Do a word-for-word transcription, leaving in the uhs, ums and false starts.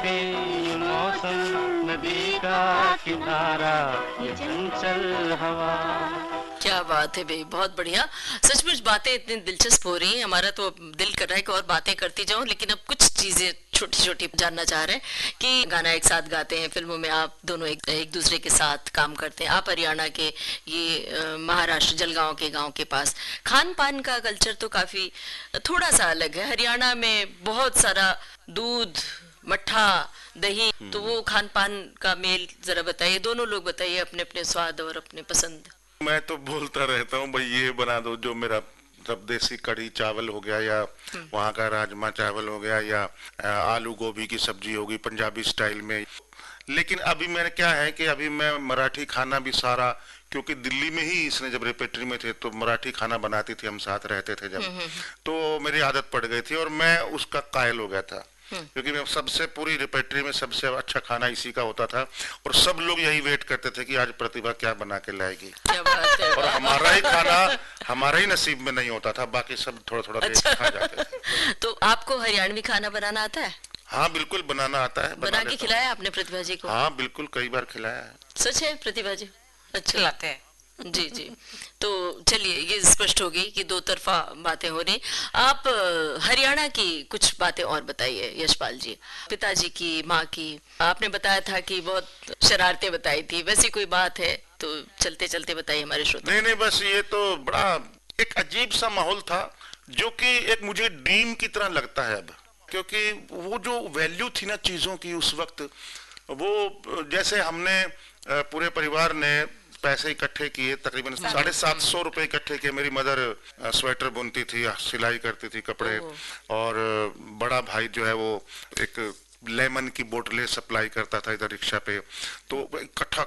पे ये मौसम, नदी का किनारा, ये चंचल हवा। क्या बात है भाई, बहुत बढ़िया। सचमुच बातें इतनी दिलचस्प हो रही हैं, हमारा तो अब दिल कर रहा है कि और बातें करती जाऊं, लेकिन अब कुछ चीजें छोटी छोटी जानना चाह रहे हैं कि गाना एक साथ गाते हैं, फिल्मों में आप दोनों एक, एक दूसरे के साथ काम करते हैं, आप हरियाणा के, ये अ, महाराष्ट्र जलगांव के गांव के पास। खान पान का कल्चर तो काफी थोड़ा सा अलग है, हरियाणा में बहुत सारा दूध, मट्ठा, दही, तो वो खान पान का मेल जरा बताइए, दोनों लोग बताइए अपने अपने स्वाद और अपने पसंद। मैं तो बोलता रहता हूँ भाई ये बना दो जो मेरा सब देसी कढ़ी चावल हो गया या वहाँ का राजमा चावल हो गया या अ, आलू गोभी की सब्जी होगी पंजाबी स्टाइल में। लेकिन अभी मेरा क्या है कि अभी मैं मराठी खाना भी सारा, क्योंकि दिल्ली में ही इसने जब रेपेट्री में थे तो मराठी खाना बनाती थी, हम साथ रहते थे जब, तो मेरी आदत पड़ गई थी और मैं उसका कायल हो गया था, क्योंकि मैं सबसे पूरी रिपेट्री में सबसे अच्छा खाना इसी का होता था और सब लोग यही वेट करते थे कि आज प्रतिभा क्या बना के लाएगी। क्या बात है। और हमारा ही खाना हमारा ही नसीब में नहीं होता था, बाकी सब थोड़ा थोड़ा देख अच्छा। खा जाते थे। तो आपको हरियाणवी खाना बनाना आता है? हाँ बिल्कुल बनाना आता है, बना बना के लेता खिलाया आपने प्रतिभा जी को? हूँ। हाँ बिल्कुल कई बार खिलाया है। सच है प्रतिभा जी? अच्छा। खिलाते हैं। जी जी। तो चलिए, ये स्पष्ट हो गई कि दो तरफा बातें हो रही। आप अ, हरियाणा की कुछ बातें और बताइए यशपाल जी, पिताजी की, माँ की। आपने बताया था कि बहुत शरारतें बताई थी, वैसी कोई बात है तो चलते चलते बताइए हमारे श्रोता। नहीं नहीं बस ये तो बड़ा एक अजीब सा माहौल था जो कि एक मुझे ड्रीम की तरह लगता है अब, क्योंकि वो जो वैल्यू थी ना चीजों की उस वक्त, वो जैसे हमने अ, पूरे परिवार ने पैसे इकट्ठे किए, तकरीबन साढ़े सात सौ रुपए इकट्ठे किए। मेरी मदर अ, स्वेटर बुनती थी, सिलाई करती थी कपड़े, और अ, बड़ा भाई जो है वो एक लेमन की बोतलें सप्लाई करता था इधर रिक्शा पे, तो इकट्ठा